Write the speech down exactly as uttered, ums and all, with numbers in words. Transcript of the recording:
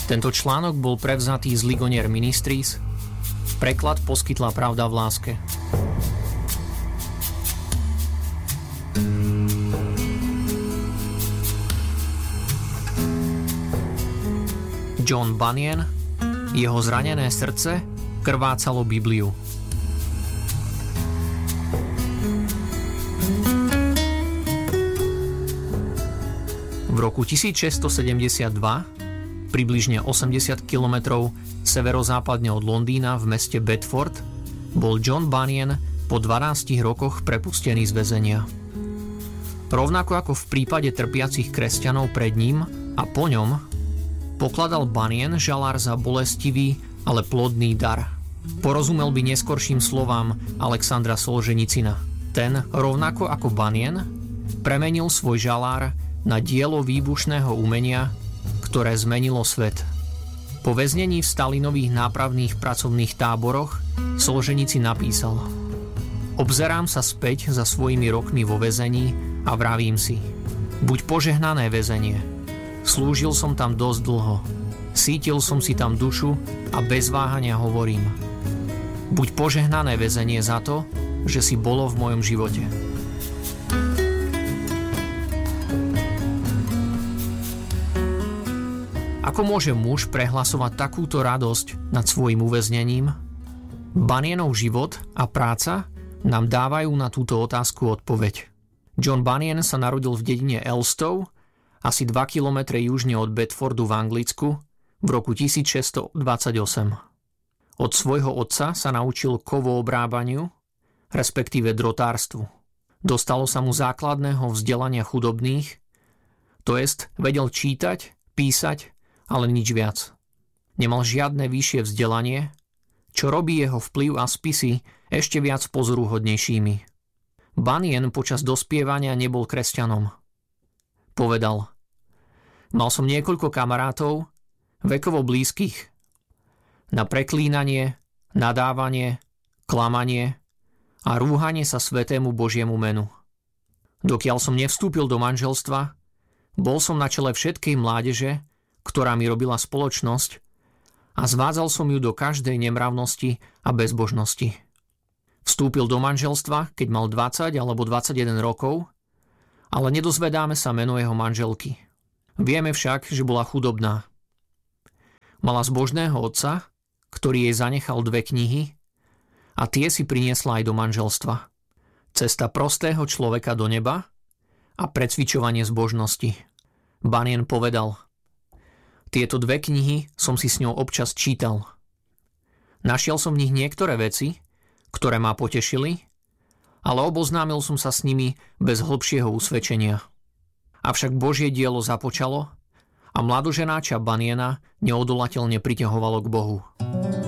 Tento článok bol prevzatý z Ligonier Ministries. Preklad poskytla Pravda v láske. John Bunyan, jeho zranené srdce krvácalo Bibliu. V roku tisícšesťstosedemdesiatdva, približne osemdesiat kilometrov severozápadne od Londýna v meste Bedford, bol John Bunyan po dvanástich rokoch prepustený z väzenia. Rovnako ako v prípade trpiacich kresťanov pred ním a po ňom, pokladal Bunyan žalár za bolestivý, ale plodný dar. Porozumel by neskorším slovám Alexandra Solženicina. Ten, rovnako ako Bunyan, premenil svoj žalár na dielo výbušného umenia, ktoré zmenilo svet. Po väznení v Stalinových nápravných pracovných táboroch Solženicin napísal: Obzerám sa späť za svojimi rokmi vo väzení a vravím si: buď požehnané väzenie. Slúžil som tam dosť dlho. Sítil som si tam dušu a bez váhania hovorím: buď požehnané väzenie za to, že si bolo v mojom živote. Ako môže muž prehlasovať takúto radosť nad svojim uväznením? Bunyanov život a práca nám dávajú na túto otázku odpoveď. John Bunyan sa narodil v dedine Elstow, asi dva kilometre južne od Bedfordu v Anglicku, v roku tisícšesťstodvadsaťosem. Od svojho otca sa naučil kovoobrábaniu, respektíve drotárstvu. Dostalo sa mu základného vzdelania chudobných, to jest vedel čítať, písať, ale nič viac. Nemal žiadne vyššie vzdelanie, čo robí jeho vplyv a spisy ešte viac pozoruhodnejšími. Bunyan počas dospievania nebol kresťanom. Povedal: mal som niekoľko kamarátov, vekovo blízkych. Na preklínanie, nadávanie, klamanie a rúhanie sa svätému Božiemu menu. Dokiaľ som nevstúpil do manželstva, bol som na čele všetkej mládeže, ktorá mi robila spoločnosť, a zvádzal som ju do každej nemravnosti a bezbožnosti. Vstúpil do manželstva, keď mal dvadsať alebo dvadsaťjeden rokov, ale nedozvedáme sa meno jeho manželky. Vieme však, že bola chudobná. Mala zbožného otca, ktorý jej zanechal dve knihy, a tie si priniesla aj do manželstva. Cesta prostého človeka do neba a precvičovanie zbožnosti. Bunyan povedal: tieto dve knihy som si s ňou občas čítal. Našiel som v nich niektoré veci, ktoré ma potešili, ale oboznámil som sa s nimi bez hlbšieho usvedčenia. Avšak Božie dielo započalo a mladoženáča Bunyana neodolateľne priťahovalo k Bohu.